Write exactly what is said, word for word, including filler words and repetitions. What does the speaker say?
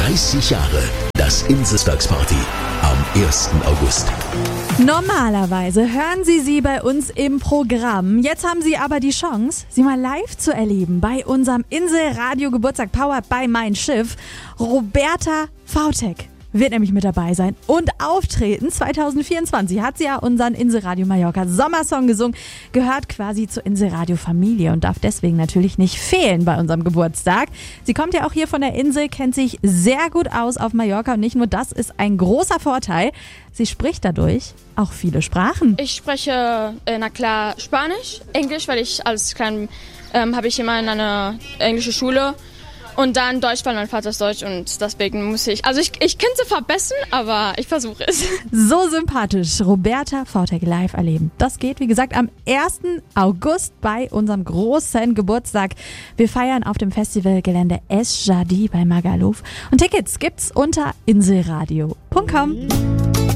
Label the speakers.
Speaker 1: dreißig Jahre das Inselstagsparty am ersten August.
Speaker 2: Normalerweise hören Sie sie bei uns im Programm. Jetzt haben Sie aber die Chance, sie mal live zu erleben bei unserem Inselradio-Geburtstag Powered by Mein Schiff. Roberta Vautek wird nämlich mit dabei sein und auftreten. zwanzig vierundzwanzig hat sie ja unseren Inselradio Mallorca Sommersong gesungen, gehört quasi zur Inselradio Familie und darf deswegen natürlich nicht fehlen bei unserem Geburtstag. Sie kommt ja auch hier von der Insel, kennt sich sehr gut aus auf Mallorca und nicht nur das ist ein großer Vorteil. Sie spricht dadurch auch viele Sprachen.
Speaker 3: Ich spreche, äh, na klar, Spanisch, Englisch, weil ich als klein ähm, habe ich immer in einer englischen Schule. Und dann Deutsch, weil mein Vater ist Deutsch und deswegen muss ich, also ich, ich könnte verbessern, aber ich versuche es.
Speaker 2: So sympathisch, Roberta Vautek live erleben. Das geht, wie gesagt, am ersten August bei unserem großen Geburtstag. Wir feiern auf dem Festivalgelände Es Jadi bei Magaluf. Und Tickets gibt's unter inselradio punkt com.